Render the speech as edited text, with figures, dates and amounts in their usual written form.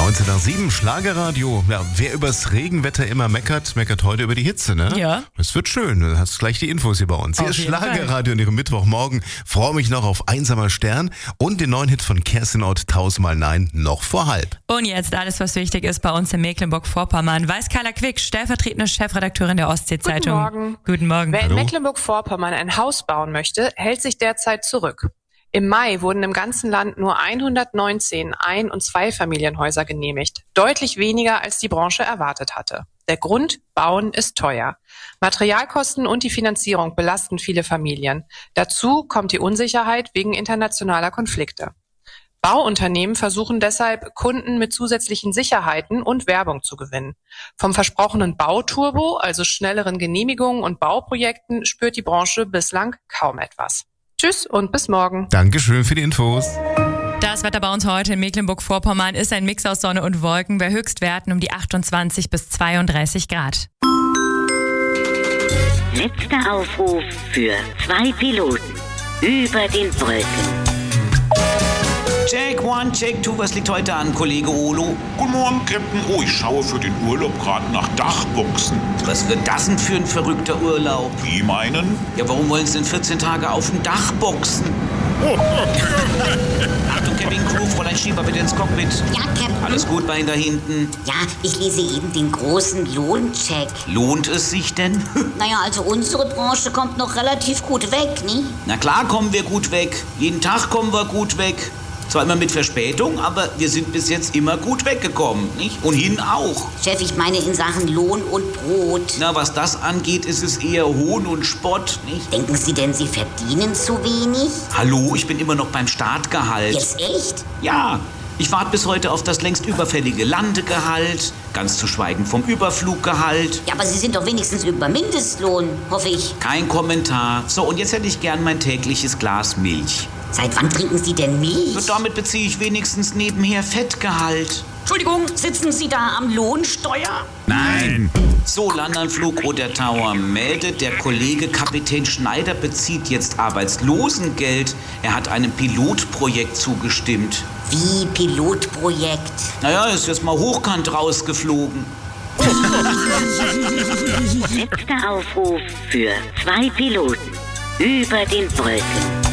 19 nach 7, Schlagerradio. Ja, wer übers Regenwetter immer meckert, meckert heute über die Hitze, ne? Ja. Es wird schön, du hast gleich die Infos hier bei uns. Hier Auf ist jeden Schlagerradio an ihrem Mittwochmorgen. Freue mich noch auf Einsamer Stern und den neuen Hit von Kerstin Ott, 1000-mal Nein, noch vor halb. Und jetzt alles, was wichtig ist bei uns in Mecklenburg-Vorpommern, weiß Carla Quick, stellvertretende Chefredakteurin der Ostsee-Zeitung. Guten Morgen. Guten Morgen. Wer in Hallo. Mecklenburg-Vorpommern ein Haus bauen möchte, hält sich derzeit zurück. Im Mai wurden im ganzen Land nur 119 Ein- und Zweifamilienhäuser genehmigt. Deutlich weniger, als die Branche erwartet hatte. Der Grund: Bauen ist teuer. Materialkosten und die Finanzierung belasten viele Familien. Dazu kommt die Unsicherheit wegen internationaler Konflikte. Bauunternehmen versuchen deshalb, Kunden mit zusätzlichen Sicherheiten und Werbung zu gewinnen. Vom versprochenen Bauturbo, also schnelleren Genehmigungen und Bauprojekten, spürt die Branche bislang kaum etwas. Tschüss und bis morgen. Dankeschön für die Infos. Das Wetter bei uns heute in Mecklenburg-Vorpommern ist ein Mix aus Sonne und Wolken bei Höchstwerten um die 28 bis 32 Grad. Letzter Aufruf für 2 Piloten über den Wolken. Check 1, Check 2, was liegt heute an, Kollege Olo? Guten Morgen, Captain. Oh, ich schaue für den Urlaub gerade nach Dachboxen. Was wird das denn für ein verrückter Urlaub? Wie meinen? Ja, warum wollen Sie denn 14 Tage auf dem Dach boxen? Achtung, Kevin Crew, Fräulein Schieber, bitte ins Cockpit. Ja, Captain. Alles gut bei Ihnen da hinten? Ja, ich lese eben den großen Lohncheck. Lohnt es sich denn? Naja, also unsere Branche kommt noch relativ gut weg, ne? Na klar kommen wir gut weg. Jeden Tag kommen wir gut weg. Zwar immer mit Verspätung, aber wir sind bis jetzt immer gut weggekommen, nicht? Und hin auch. Chef, ich meine in Sachen Lohn und Brot. Na, was das angeht, ist es eher Hohn und Spott, nicht? Denken Sie denn, Sie verdienen zu wenig? Hallo, ich bin immer noch beim Startgehalt. Jetzt echt? Ja, ich warte bis heute auf das längst überfällige Landegehalt, ganz zu schweigen vom Überfluggehalt. Ja, aber Sie sind doch wenigstens über Mindestlohn, hoffe ich. Kein Kommentar. So, und jetzt hätte ich gern mein tägliches Glas Milch. Seit wann trinken Sie denn Milch? Und damit beziehe ich wenigstens nebenher Fettgehalt. Entschuldigung, sitzen Sie da am Lohnsteuer? Nein. So, Landanflug Roter Tower meldet, der Kollege Kapitän Schneider bezieht jetzt Arbeitslosengeld. Er hat einem Pilotprojekt zugestimmt. Wie Pilotprojekt? Naja, ist jetzt mal hochkant rausgeflogen. Letzter Aufruf für 2 Piloten über den Wolken.